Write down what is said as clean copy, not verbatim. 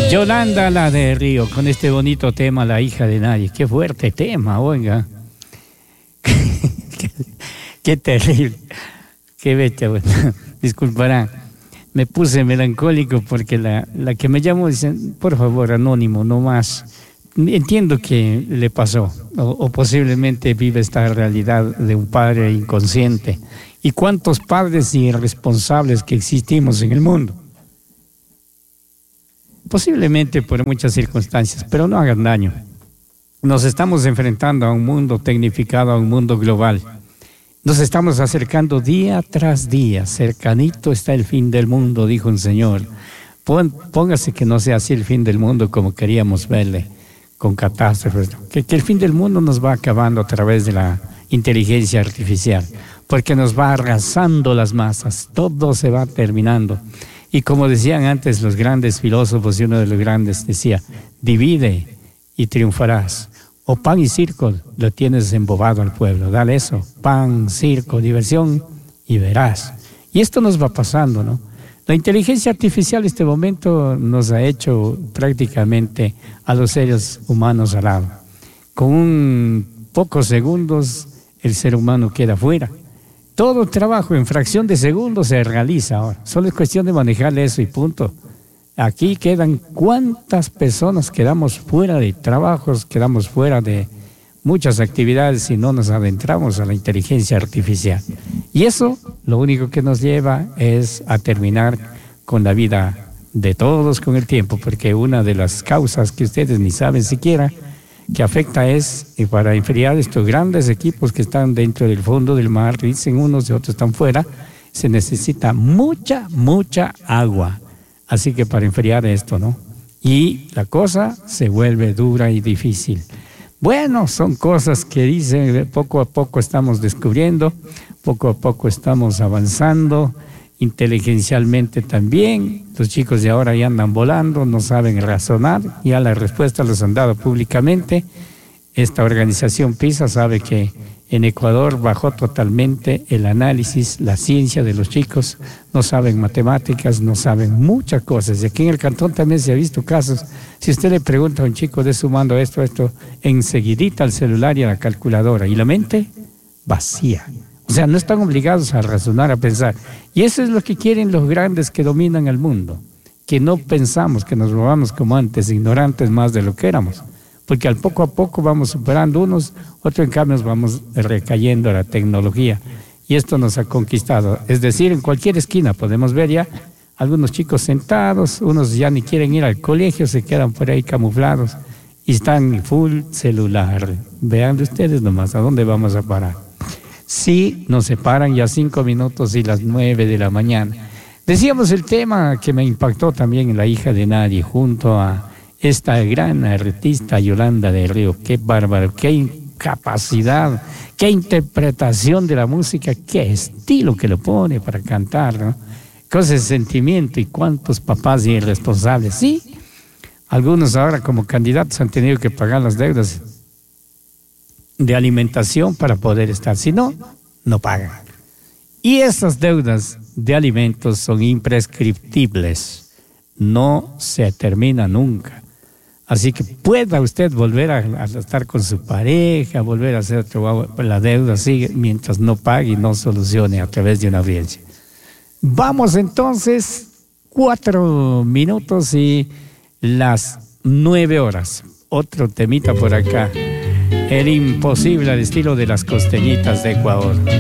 Yolanda, la de Río, con este bonito tema, La hija de nadie. Qué fuerte tema, oiga. Qué terrible. Qué bella, bueno. Disculparán. Me puse melancólico porque la que me llamó dice, por favor, anónimo, no más. Entiendo que le pasó, o posiblemente vive esta realidad de un padre inconsciente. ¿Y cuántos padres irresponsables que existimos en el mundo? Posiblemente por muchas circunstancias, pero no hagan daño. Nos estamos enfrentando a un mundo tecnificado, a un mundo global. Nos estamos acercando día tras día. Cercanito está el fin del mundo, dijo un señor. Póngase que no sea así el fin del mundo como queríamos verle, con catástrofes. Que el fin del mundo nos va acabando a través de la inteligencia artificial, porque nos va arrasando las masas. Todo se va terminando. Y como decían antes los grandes filósofos, y uno de los grandes decía, divide y triunfarás. O pan y circo, lo tienes embobado al pueblo. Dale eso, pan, circo, diversión y verás. Y esto nos va pasando, ¿no? La inteligencia artificial en este momento nos ha hecho prácticamente a los seres humanos al lado. Con pocos segundos el ser humano queda fuera. Todo trabajo en fracción de segundos se realiza ahora. Solo es cuestión de manejarle eso y punto. Aquí quedan cuántas personas quedamos fuera de trabajos, quedamos fuera de muchas actividades si no nos adentramos a la inteligencia artificial. Y eso lo único que nos lleva es a terminar con la vida de todos con el tiempo, porque una de las causas que ustedes ni saben siquiera que afecta es, y para enfriar estos grandes equipos que están dentro del fondo del mar, dicen unos y otros están fuera, se necesita mucha agua. Así que para enfriar esto, ¿no? Y la cosa se vuelve dura y difícil. Bueno, son cosas que dicen, poco a poco estamos descubriendo, poco a poco estamos avanzando, inteligencialmente también. Los chicos de ahora ya andan volando, no saben razonar, ya la respuesta los han dado públicamente. Esta organización PISA sabe que en Ecuador bajó totalmente el análisis, la ciencia de los chicos, no saben matemáticas, no saben muchas cosas. Y aquí en el cantón también se ha visto casos. Si usted le pregunta a un chico de sumando esto, enseguidita al celular y a la calculadora, y la mente vacía. O sea, no están obligados a razonar, a pensar. Y eso es lo que quieren los grandes que dominan el mundo, que no pensamos, que nos robamos como antes, ignorantes más de lo que éramos. Porque al poco a poco vamos superando unos, otros en cambio vamos recayendo a la tecnología. Y esto nos ha conquistado. Es decir, en cualquier esquina podemos ver ya algunos chicos sentados, unos ya ni quieren ir al colegio, se quedan por ahí camuflados y están full celular. Vean ustedes nomás a dónde vamos a parar. Sí, nos separan ya 5 minutos y las 9 de la mañana. Decíamos el tema que me impactó también en La hija de nadie, junto a esta gran artista Yolanda de Río. Qué bárbaro, qué capacidad, qué interpretación de la música, qué estilo que lo pone para cantar, ¿no? Cosas de sentimiento, y cuántos papás irresponsables. Sí, algunos ahora como candidatos han tenido que pagar las deudas de alimentación para poder estar, si no, no pagan. Y esas deudas de alimentos son imprescriptibles, no se termina nunca. Así que pueda usted volver a estar con su pareja, volver a hacer otro, la deuda sigue mientras no pague y no solucione a través de una audiencia. Vamos entonces, 4 minutos y las 9 horas. Otro temita por acá. El imposible al estilo de las costeñitas de Ecuador.